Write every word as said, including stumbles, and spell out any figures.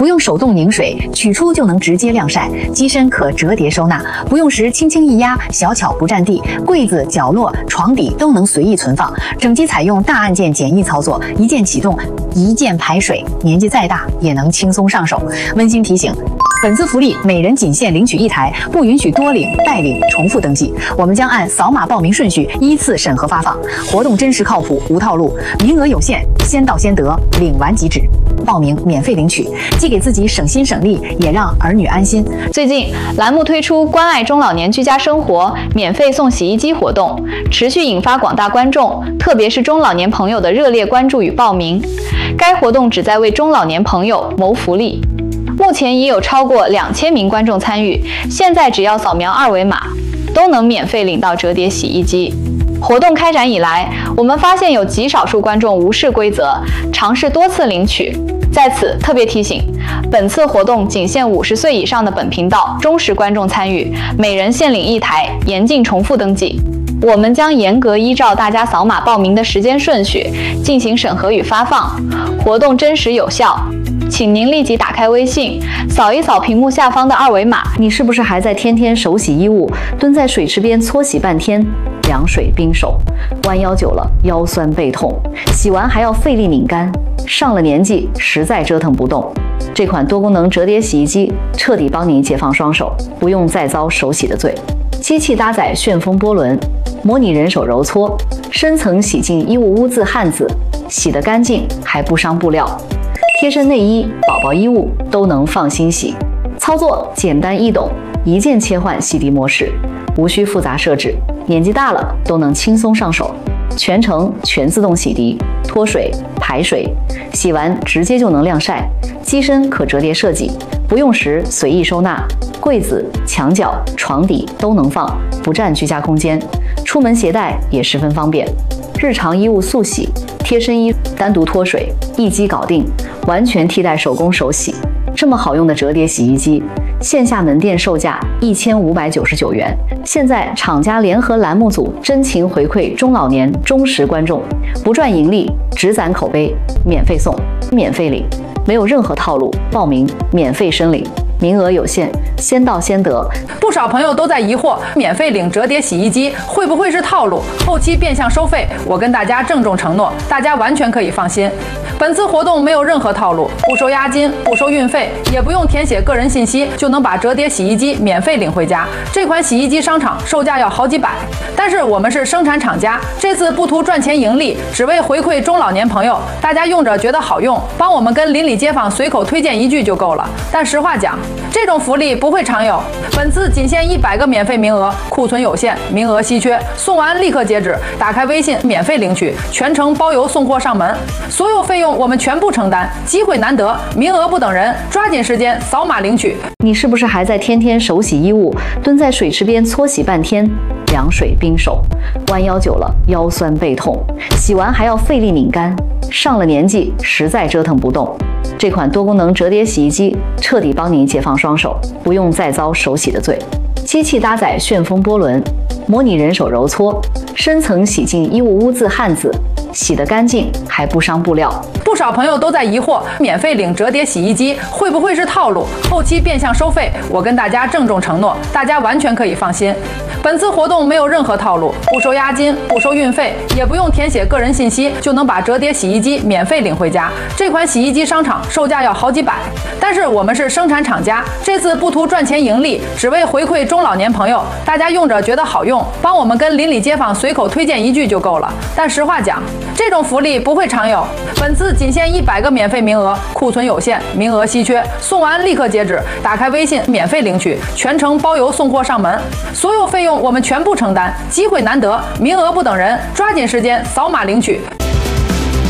不用手动拧水，取出就能直接晾晒，机身可折叠收纳，不用时轻轻一压，小巧不占地，柜子、角落、床底都能随意存放。整机采用大按键简易操作，一键启动，一键排水，年纪再大也能轻松上手。温馨提醒，本次福利每人仅限领取一台，不允许多领、代领、重复登记。我们将按扫码报名顺序依次审核发放，活动真实靠谱，无套路，名额有限，先到先得，领完即止。报名免费领取，既给自己省心省力，也让儿女安心。 最近，栏目推出关爱中老年居家生活免费送洗衣机活动，持续引发广大观众，特别是中老年朋友的热烈关注与报名。该活动旨在为中老年朋友谋福利。目前已有超过两千名观众参与，现在只要扫描二维码，都能免费领到折叠洗衣机。活动开展以来，我们发现有极少数观众无视规则，尝试多次领取。在此特别提醒，本次活动仅限五十岁以上的本频道忠实观众参与，每人限领一台，严禁重复登记。我们将严格依照大家扫码报名的时间顺序进行审核与发放，活动真实有效。请您立即打开微信，扫一扫屏幕下方的二维码。 你是不是还在天天手洗衣物，蹲在水池边搓洗半天，凉水冰手，弯腰久了腰酸背痛，洗完还要费力拧干，上了年纪实在折腾不动。这款多功能折叠洗衣机彻底帮你解放双手，不用再遭手洗的罪。机器搭载旋风波轮，模拟人手揉搓，深层洗净衣物污渍汗渍，洗得干净还不伤布料。贴身内衣、宝宝衣物都能放心洗，操作简单易懂，一键切换洗涤模式，无需复杂设置，年纪大了都能轻松上手。全程全自动洗涤、脱水、排水，洗完直接就能晾晒，机身可折叠设计，不用时随意收纳，柜子、墙角、床底都能放，不占居家空间，出门携带也十分方便。日常衣物速洗，贴身衣单独脱水，一机搞定，完全替代手工手洗。这么好用的折叠洗衣机，线下门店售价一千五百九十九元，现在厂家联合栏目组真情回馈中老年忠实观众，不赚盈利，只攒口碑，免费送，免费领，没有任何套路，报名免费申领。名额有限，先到先得。 不少朋友都在疑惑，免费领折叠洗衣机会不会是套路，后期变相收费？我跟大家郑重承诺，大家完全可以放心。本次活动没有任何套路，不收押金，不收运费，也不用填写个人信息，就能把折叠洗衣机免费领回家。这款洗衣机商场售价要好几百，但是我们是生产厂家，这次不图赚钱盈利，只为回馈中老年朋友，大家用着觉得好用，帮我们跟邻里街坊随口推荐一句就够了。但实话讲，这种福利不会常有，本次仅限一百个免费名额，库存有限，名额稀缺，送完立刻截止。打开微信免费领取，全程包邮送货上门，所有费用我们全部承担。机会难得，名额不等人，抓紧时间扫码领取。 你是不是还在天天手洗衣物，蹲在水池边搓洗半天，凉水冰手，弯腰久了腰酸背痛，洗完还要费力拧干，上了年纪实在折腾不动。这款多功能折叠洗衣机彻底帮你解放双手，不用再遭手洗的罪。机器搭载旋风波轮，模拟人手揉搓，深层洗净衣物污渍汗渍，洗得干净还不伤布料。 不少朋友都在疑惑，免费领折叠洗衣机会不会是套路，后期变相收费？我跟大家郑重承诺，大家完全可以放心。本次活动没有任何套路，不收押金，不收运费，也不用填写个人信息，就能把折叠洗衣机免费领回家。这款洗衣机商场售价要好几百，但是我们是生产厂家，这次不图赚钱盈利，只为回馈中老年朋友，大家用着觉得好用，帮我们跟邻里街坊随口推荐一句就够了。但实话讲，这种福利不会常有，本次仅限一百个免费名额，库存有限，名额稀缺，送完立刻截止。打开微信免费领取，全程包邮送货上门，所有费用我们全部承担。机会难得，名额不等人，抓紧时间扫码领取。